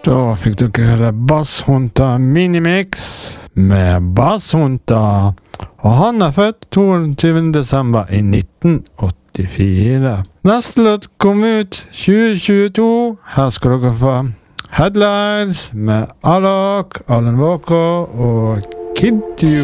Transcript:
Da fikk dere høre Basshunta Minimix med Basshunta. Og han er født 22. desember i 1984. Neste låt kom ut 2022. Her skal dere få Headlines med Alok, Alan Walker og Kid You.